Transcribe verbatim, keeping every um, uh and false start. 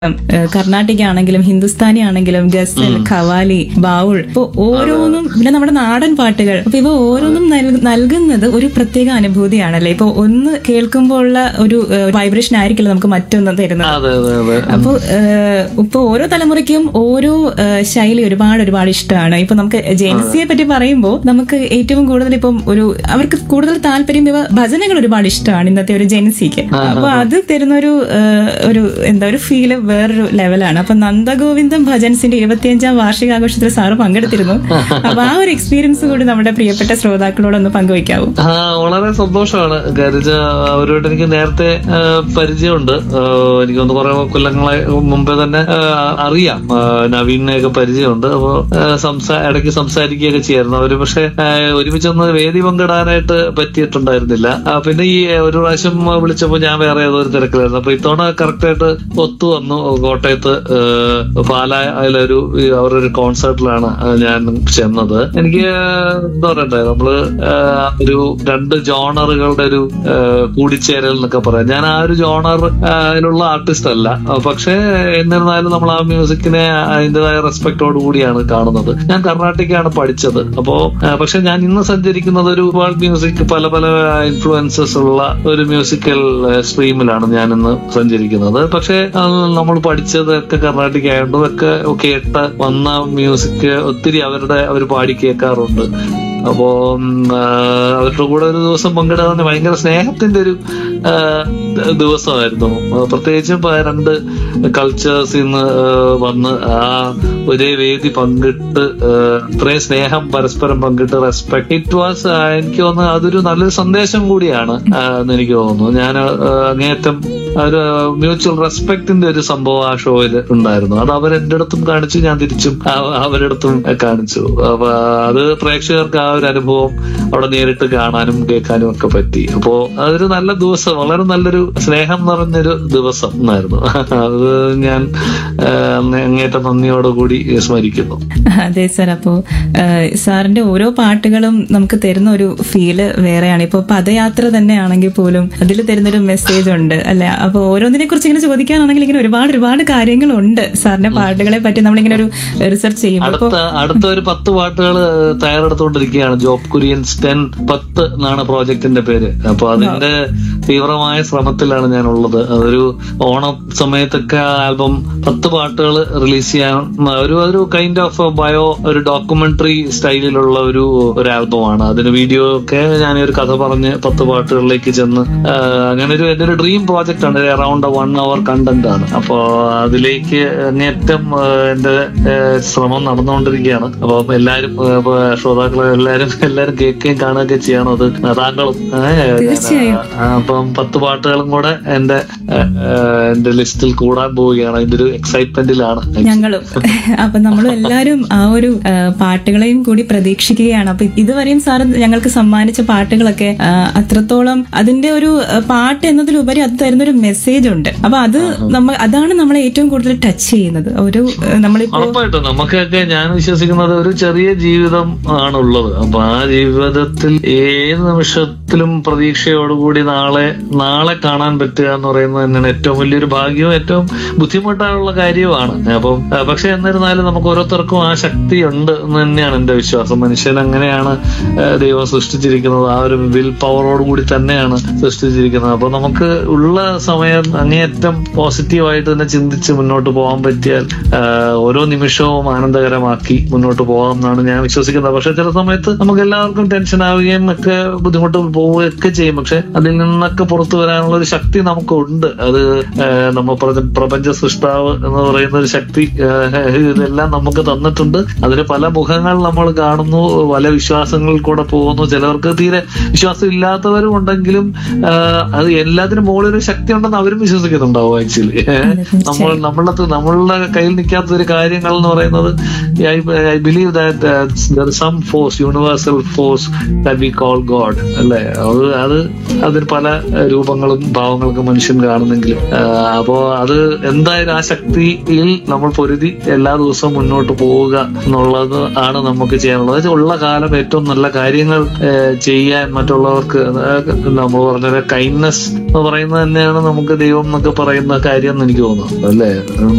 കർണാട്ടിക് ആണെങ്കിലും ഹിന്ദുസ്ഥാനി ആണെങ്കിലും ഗസൽ, ഖവാലി, ബാവുൾ, ഇപ്പൊ ഓരോന്നും പിന്നെ നമ്മുടെ നാടൻ പാട്ടുകൾ, അപ്പൊ ഇവ ഓരോന്നും നൽ- നൽകുന്നത് ഒരു പ്രത്യേക അനുഭൂതിയാണല്ലേ. ഇപ്പൊ ഒന്ന് കേൾക്കുമ്പോൾ ഉള്ള ഒരു വൈബ്രേഷൻ ആയിരിക്കില്ല നമുക്ക് മറ്റൊന്നും തരുന്നത്. അതെ അതെ അതെ അപ്പൊ ഇപ്പൊ ഓരോ തലമുറയ്ക്കും ഓരോ ആ, ശൈലി ഒരുപാട് ഒരുപാട് ഇഷ്ടമാണ്. ഇപ്പൊ നമുക്ക് ജെൻസിയെ പറ്റി പറയുമ്പോൾ നമുക്ക് ഏറ്റവും കൂടുതൽ ഇപ്പം ഒരു അവർക്ക് കൂടുതൽ താല്പര്യം ഇവ ഭജനകൾ ഒരുപാട് ഇഷ്ടമാണ് ഇന്നത്തെ ഒരു ജെൻസിക്ക്. അപ്പൊ അത് തരുന്ന ഒരു ആ, ഒരു എന്താ ഒരു ഫീല് വേറൊരു ലെവലാണ്. അപ്പൊ നന്ദഗോവിന്ദം ഭജൻസിന്റെ ഇരുപത്തിയഞ്ചാം വാർഷികാഘോഷത്തിൽ സാറ് പങ്കെടുത്തിരുന്നു. അപ്പൊ ആ ഒരു എക്സ്പീരിയൻസ് കൂടി നമ്മുടെ പ്രിയപ്പെട്ട ശ്രോതാക്കളോടൊന്ന് പങ്കുവയ്ക്കാവൂ. ആ വളരെ സന്തോഷമാണ്. ഗരിജ അവരോട് എനിക്ക് നേരത്തെ ആ, പരിചയമുണ്ട്. ആ, എനിക്കൊന്ന് കുറെ കൊല്ലങ്ങളെ മുമ്പേ തന്നെ ആ, അറിയാം. ആ, നവീനെയൊക്കെ പരിചയമുണ്ട്. അപ്പൊ ആ, സംസാ ഇടയ്ക്ക് സംസാരിക്കുകയൊക്കെ ചെയ്യായിരുന്നു അവര്. പക്ഷെ ആ, ഒരുമിച്ചൊന്ന് വേദി പങ്കിടാനായിട്ട് പറ്റിയിട്ടുണ്ടായിരുന്നില്ല. ആ, പിന്നെ ഈ ഒരു പ്രാവശ്യം വിളിച്ചപ്പോ ഞാൻ വേറെ ഏതോ ഒരു തിരക്കിലായിരുന്നു. അപ്പൊ ഇത്തവണ കറക്റ്റ് ആയിട്ട് ഒത്തു വന്നു. കോട്ടയത്ത് ആ, പാലായിലൊരു അവരുടെ ഒരു കോൺസേർട്ടിലാണ് ഞാൻ ചെന്നത്. എനിക്ക് എന്താ പറയണ്ടേ, നമ്മള് ആ, ഒരു രണ്ട് ജോണറുകളുടെ ഒരു ആ, കൂടിച്ചേരൽ എന്നൊക്കെ പറയാം. ഞാൻ ആ ഒരു ജോണർ അതിലുള്ള ആർട്ടിസ്റ്റ് അല്ല. ആ, പക്ഷേ എന്നിരുന്നാലും നമ്മൾ ആ മ്യൂസിക്കിനെ അതിന്റേതായ റെസ്പെക്ടോട് കൂടിയാണ് കാണുന്നത്. ഞാൻ കർണാട്ടിക്കാണ് പഠിച്ചത്. അപ്പോ ആ, പക്ഷെ ഞാൻ ഇന്ന് സഞ്ചരിക്കുന്നത് ഒരു വേൾഡ് മ്യൂസിക്, പല പല ഇൻഫ്ലുവൻസസ് ഉള്ള ഒരു മ്യൂസിക്കൽ സ്ട്രീമിലാണ് ഞാൻ ഇന്ന് സഞ്ചരിക്കുന്നത്. പക്ഷെ ആ, നമ്മൾ പഠിച്ചതൊക്കെ കർണാട്ടിക് ആയതുകൊണ്ട് ഒക്കെ കേട്ട് വന്ന മ്യൂസിക് ഒത്തിരി അവരുടെ അവർ പാടി കേൾക്കാറുണ്ട്. അപ്പോ ഉം, ആ, അവരുടെ കൂടെ ഒരു ദിവസം പങ്കിടാൻ ഭയങ്കര സ്നേഹത്തിന്റെ ഒരു ആ, ദിവസമായിരുന്നു. ആ, പ്രത്യേകിച്ചും ഇപ്പൊ രണ്ട് കൾച്ചേഴ്സിൽ നിന്ന് വന്ന് ആ ഒരേ വേദി പങ്കിട്ട് ആ, ഇത്രയും സ്നേഹം പരസ്പരം പങ്കിട്ട് റെസ്പെക്ട്, ഇറ്റ് വാസ് എനിക്ക് തോന്നുന്നു അതൊരു നല്ലൊരു സന്ദേശം കൂടിയാണ് ആ, എന്ന് എനിക്ക് തോന്നുന്നു. ഞാൻ ആ, അങ്ങേയറ്റം ഒരു മ്യൂച്വൽ റെസ്പെക്ടിന്റെ ഒരു സംഭവം ആ ഷോയിൽ ഉണ്ടായിരുന്നു. അത് അവർ എന്റെ അടുത്തും കാണിച്ചു, ഞാൻ തിരിച്ചും ആ- അവരുടെ അടുത്തും കാണിച്ചു. അപ്പൊ അത് പ്രേക്ഷകർക്ക് ആ ഒരു അനുഭവം അവിടെ നേരിട്ട് കാണാനും കേൾക്കാനും ഒക്കെ പറ്റി. അപ്പോ അതൊരു നല്ല ദിവസം, വളരെ നല്ലൊരു സ്നേഹം നിറഞ്ഞൊരു ദിവസം എന്നായിരുന്നു. അത് ഞാൻ ആ, അങ്ങേറ്റം നന്ദിയോടുകൂടി സ്മരിക്കുന്നു. അതെ സാർ. അപ്പോ ആ, സാറിന്റെ ഓരോ പാട്ടുകളും നമുക്ക് തരുന്ന ഒരു ഫീല് വേറെയാണ്. ഇപ്പൊ പദയാത്ര തന്നെ ആണെങ്കിൽ പോലും അതിൽ തരുന്നൊരു മെസ്സേജ് ഉണ്ട് അല്ലെ. അപ്പൊ ഓരോന്നിനെ കുറിച്ച് ഇങ്ങനെ ചോദിക്കാനാണെങ്കിൽ ഇങ്ങനെ ഒരുപാട് ഒരുപാട് കാര്യങ്ങളുണ്ട് സാറിന്റെ പാട്ടുകളെ പറ്റി നമ്മളിങ്ങനെ ഒരു റിസർച്ച് ചെയ്യുമ്പോൾ. അടുത്ത അടുത്ത ഒരു പത്ത് പാട്ടുകൾ തയ്യാറെടുത്തുകൊണ്ടിരിക്കുകയാണ്. ജോബ് കുര്യൻസ് ടെൻ പത്ത് എന്നാണ് പ്രോജക്ടിന്റെ പേര്. അപ്പൊ അതിന്റെ തീവ്രമായ ശ്രമത്തിലാണ് ഞാൻ ഉള്ളത്. അതൊരു ഓണം സമയത്തൊക്കെ ആൽബം പത്ത് പാട്ടുകൾ റിലീസ് ചെയ്യാൻ ഒരു ഒരു കൈൻഡ് ഓഫ് ബയോ ഒരു ഡോക്യുമെന്ററി സ്റ്റൈലിലുള്ള ഒരു ഒരു ആൽബമാണ്. അതിന് വീഡിയോ ഒക്കെ ഞാൻ ഒരു കഥ പറഞ്ഞ് പത്ത് പാട്ടുകളിലേക്ക് ചെന്ന് ആ, അങ്ങനെ ഒരു എന്റെ ഒരു ഡ്രീം പ്രോജക്റ്റ് ആണ്. അറൌണ്ട് വൺ അവർ കണ്ടന്റ് ആണ്. അപ്പോ അതിലേക്ക് അങ്ങേറ്റം ആ, എന്റെ ആ, ശ്രമം നടന്നുകൊണ്ടിരിക്കുകയാണ്. അപ്പൊ എല്ലാരും ആ, ഇപ്പൊ ശ്രോതാക്കളെ എല്ലാരും എല്ലാരും കേൾക്കുകയും കാണുകയൊക്കെ ചെയ്യണം. അത് താങ്കളും തീർച്ചയായും. ആ, അപ്പം പത്ത് പാട്ടുകളും കൂടെ എന്റെ ആ, എന്റെ ലിസ്റ്റിൽ കൂടാൻ പോവുകയാണ്. അതിന്റെ ഒരു എക്സൈറ്റ്മെന്റിലാണ് ഞങ്ങളും. അപ്പൊ നമ്മളും എല്ലാരും ആ ഒരു ആ, പാട്ടുകളെയും കൂടി പ്രതീക്ഷിക്കുകയാണ്. അപ്പൊ ഇതുവരെയും സാർ ഞങ്ങൾക്ക് സമ്മാനിച്ച പാട്ടുകളൊക്കെ ആ, അത്രത്തോളം അതിന്റെ ഒരു ആ, പാട്ട് എന്നതിലുപരി അത് തരുന്നൊരു മെസ്സേജ് ഉണ്ട്. അപ്പൊ അത് നമ്മൾ അതാണ് നമ്മളെ ഏറ്റവും കൂടുതൽ ടച്ച് ചെയ്യുന്നത്. ഒരു ആ, നമ്മളിപ്പോ ഉറപ്പായിട്ടും നമുക്കൊക്കെ ഞാൻ വിശ്വസിക്കുന്നത് ഒരു ചെറിയ ജീവിതം ആണുള്ളത്. അപ്പൊ ആ ജീവിതത്തിൽ ഏത് നിമിഷത്തിലും പ്രതീക്ഷയോടുകൂടി നാളെ നാളെ കാണാൻ പറ്റുക എന്ന് പറയുന്നത് തന്നെയാണ് ഏറ്റവും വലിയൊരു ഭാഗ്യവും ഏറ്റവും ബുദ്ധിമുട്ടായുള്ള കാര്യവുമാണ്. അപ്പം ആ, പക്ഷെ എന്നിരുന്നാലും നമുക്ക് ഓരോരുത്തർക്കും ആ ശക്തി ഉണ്ട് എന്ന് തന്നെയാണ് എന്റെ വിശ്വാസം. മനുഷ്യൻ അങ്ങനെയാണ് ആ, ദൈവം സൃഷ്ടിച്ചിരിക്കുന്നത്. ആ ഒരു വിൽ പവറോട് കൂടി തന്നെയാണ് സൃഷ്ടിച്ചിരിക്കുന്നത്. അപ്പൊ നമുക്ക് ഉള്ള സമയം അങ്ങേയറ്റം പോസിറ്റീവായിട്ട് തന്നെ ചിന്തിച്ച് മുന്നോട്ട് പോകാൻ പറ്റിയാൽ ആ, ഓരോ നിമിഷവും ആനന്ദകരമാക്കി മുന്നോട്ട് പോകാം എന്നാണ് ഞാൻ വിശ്വസിക്കുന്നത്. പക്ഷെ ചില സമയത്ത് നമുക്ക് എല്ലാവർക്കും ടെൻഷൻ ആവുകയും ഒക്കെ ബുദ്ധിമുട്ട് പോവുകയൊക്കെ ചെയ്യും. പക്ഷെ അതിൽ നിന്നൊക്കെ പുറത്തു വരാനുള്ള ഒരു ശക്തി നമുക്കുണ്ട്. അത് ആ, നമ്മ പ്രപഞ്ച പ്രപഞ്ച സൃഷ്ടാവ് എന്ന് പറയുന്ന ഒരു ശക്തി ആ, ഇതെല്ലാം നമുക്ക് തന്നിട്ടുണ്ട്. അതിന് പല മുഖങ്ങൾ നമ്മൾ കാണുന്നു, പല വിശ്വാസങ്ങളിൽ കൂടെ പോകുന്നു. ചിലവർക്ക് തീരെ വിശ്വാസം ഇല്ലാത്തവരും ഉണ്ടെങ്കിലും ആ, അത് എല്ലാത്തിനും മുകളിൽ ഒരു ശക്തി ഉണ്ടെന്ന് അവരും വിശ്വസിക്കുന്നുണ്ടാവും. ആക്ച്വലി നമ്മൾ നമ്മളുടെ നമ്മളുടെ കയ്യിൽ നിൽക്കാത്ത ഒരു കാര്യങ്ങൾ എന്ന് പറയുന്നത് I believe that some force, universal force that we call God അല്ലെ. അത് അത് അതിന് പല രൂപങ്ങളും ഭാവങ്ങളൊക്കെ മനുഷ്യൻ കാണുന്നെങ്കിലും അപ്പോ അത് എന്തായാലും ആ ശക്തിയിൽ നമ്മൾ പൊരുതി എല്ലാ ദിവസവും മുന്നോട്ട് പോവുക എന്നുള്ളത് ആണ് നമുക്ക് ചെയ്യാനുള്ളത്. ഉള്ള കാലം ഏറ്റവും നല്ല കാര്യങ്ങൾ ചെയ്യാൻ, മറ്റുള്ളവർക്ക് നമ്മൾ പറഞ്ഞ കൈൻഡ്നെസ് എന്ന് പറയുന്നത് തന്നെയാണ് നമുക്ക് ദൈവം എന്നൊക്കെ പറയുന്ന കാര്യം എന്ന് എനിക്ക് തോന്നുന്നു അല്ലേ.